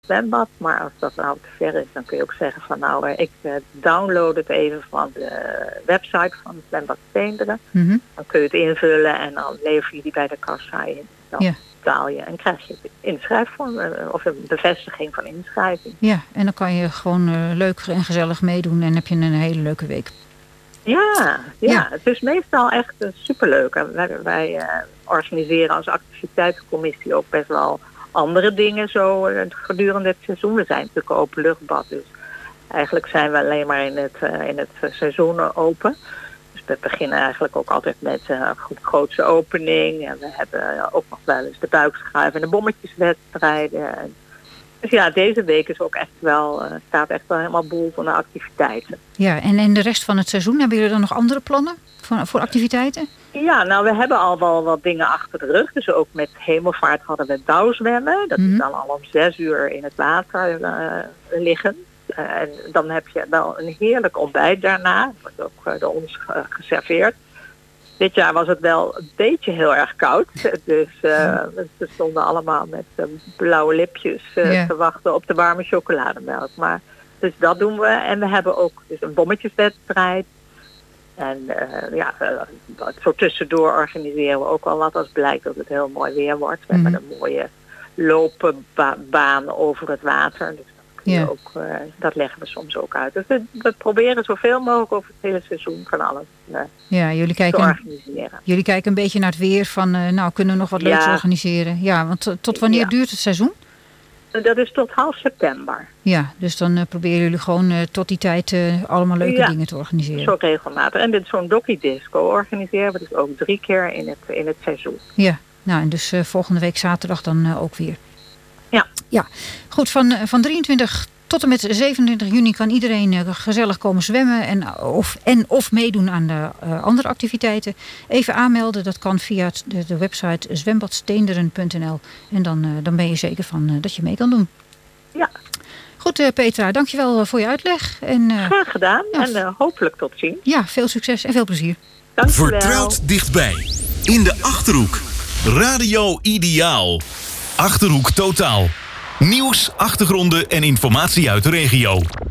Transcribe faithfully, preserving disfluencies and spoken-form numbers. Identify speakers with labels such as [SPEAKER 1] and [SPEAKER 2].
[SPEAKER 1] zwembad. Maar als dat nou te ver is, dan kun je ook zeggen van nou, ik download het even van de website van het zwembad Steenderen.
[SPEAKER 2] Mm-hmm.
[SPEAKER 1] Dan kun je het invullen en dan lever je die bij de kassa in. Dan
[SPEAKER 2] ja.
[SPEAKER 1] betaal je en krijg je inschrijfvorm of een bevestiging van inschrijving.
[SPEAKER 2] Ja, en dan kan je gewoon uh, leuk en gezellig meedoen en heb je een hele leuke week.
[SPEAKER 1] Ja, ja,
[SPEAKER 2] ja.
[SPEAKER 1] Het is meestal echt uh, superleuk. Wij, wij uh, organiseren als activiteitencommissie ook best wel andere dingen zo uh, gedurende het seizoen. We zijn natuurlijk openluchtbad, dus eigenlijk zijn we alleen maar in het, uh, in het uh, seizoen open. Dus we beginnen eigenlijk ook altijd met een uh, grootse opening. En we hebben uh, ook nog wel eens de buikschuif en de bommetjeswedstrijden. En dus ja, deze week is ook echt wel, uh, staat echt wel helemaal boel van de activiteiten.
[SPEAKER 2] Ja, en in de rest van het seizoen, hebben jullie dan nog andere plannen voor, voor activiteiten?
[SPEAKER 1] Ja, nou we hebben al wel wat dingen achter de rug. Dus ook met hemelvaart hadden we douwzwemmen. Dat mm-hmm. is dan al om zes uur in het water uh, liggen. Uh, en dan heb je wel een heerlijk ontbijt daarna. Dat wordt ook uh, door ons uh, geserveerd. Dit jaar was het wel een beetje heel erg koud. Dus uh, we stonden allemaal met uh, blauwe lipjes uh, yeah. te wachten op de warme chocolademelk. Maar, dus dat doen we. En we hebben ook dus een bommetjeswedstrijd. En uh, ja, uh, zo tussendoor organiseren we ook al wat als blijkt dat het heel mooi weer wordt. We mm-hmm. hebben een mooie loopbaan over het water. Dus
[SPEAKER 2] Ja.
[SPEAKER 1] Ook, uh, dat leggen we soms ook uit. Dus we, we proberen zoveel mogelijk over het hele seizoen van alles uh,
[SPEAKER 2] ja, jullie kijken,
[SPEAKER 1] te organiseren.
[SPEAKER 2] Jullie kijken een beetje naar het weer van, uh, nou kunnen we nog wat leuks
[SPEAKER 1] ja. organiseren.
[SPEAKER 2] Ja, want uh, tot wanneer
[SPEAKER 1] ja.
[SPEAKER 2] duurt het seizoen?
[SPEAKER 1] Dat is tot half september.
[SPEAKER 2] Ja, dus dan uh, proberen jullie gewoon uh, tot die tijd uh, allemaal leuke
[SPEAKER 1] ja.
[SPEAKER 2] dingen te organiseren.
[SPEAKER 1] Zo regelmatig. En dit zo'n Dokkie Disco organiseren we dus ook drie keer in het, in het seizoen.
[SPEAKER 2] Ja, nou en dus uh, volgende week zaterdag dan uh, ook weer.
[SPEAKER 1] Ja.
[SPEAKER 2] Ja, goed, van, van drieëntwintig tot en met zevenentwintig juni kan iedereen uh, gezellig komen zwemmen en of, en of meedoen aan de uh, andere activiteiten. Even aanmelden, dat kan via het, de, de website zwembadsteenderen punt n l en dan, uh, dan ben je zeker van uh, dat je mee kan doen.
[SPEAKER 1] Ja.
[SPEAKER 2] Goed uh, Petra, dankjewel uh, voor je uitleg. En, uh,
[SPEAKER 1] Graag gedaan
[SPEAKER 2] ja,
[SPEAKER 1] en uh, hopelijk tot ziens.
[SPEAKER 2] Ja, veel succes en veel plezier.
[SPEAKER 1] Dankjewel.
[SPEAKER 3] Vertrouwd dichtbij, in de Achterhoek. Radio Ideaal. Achterhoek Totaal. Nieuws, achtergronden en informatie uit de regio.